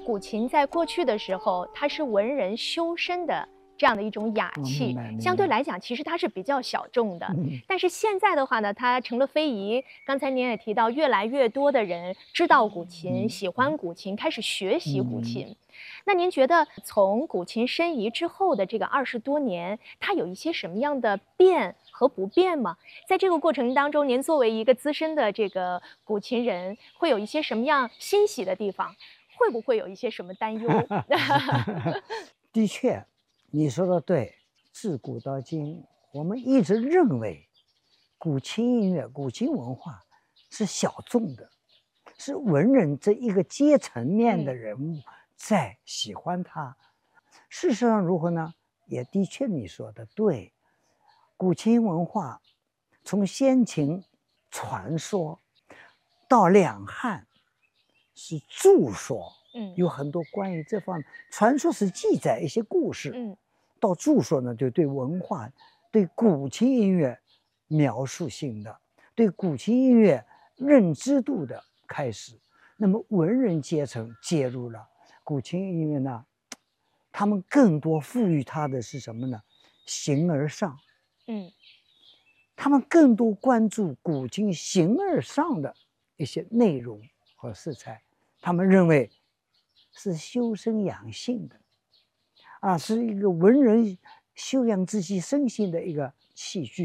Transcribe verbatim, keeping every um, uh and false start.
古琴在过去的时候，它是文人修身的这样的一种雅器，相对来讲，其实它是比较小众的。 嗯、 但是现在的话呢，它成了非遗。刚才您也提到，越来越多的人知道古琴， 嗯、 喜欢古琴，开始学习古琴。嗯、那您觉得从古琴申遗之后的这个二十多年，它有一些什么样的变和不变吗？在这个过程当中，您作为一个资深的这个古琴人，会有一些什么样欣喜的地方？会不会有一些什么担忧？ 的确，你说的对。自古到今，我们一直认为古琴音乐、古琴文化是小众的，是文人这一个阶层面的人物在喜欢它。嗯、事实上如何呢？也的确你说的对。古琴文化从先秦传说到两汉是著说， 嗯， 有很多关于这方面传说是记载一些故事， 嗯， 到著说呢，就对文化、对古琴音乐描述性的、对古琴音乐认知度的开始。那么文人阶层介入了古琴音乐呢，他们更多赋予它的是什么呢？形而上， 嗯， 他们更多关注古琴形而上的一些内容和色彩。他们认为是修身养性的，啊，是一个文人修养自己身心的一个器具。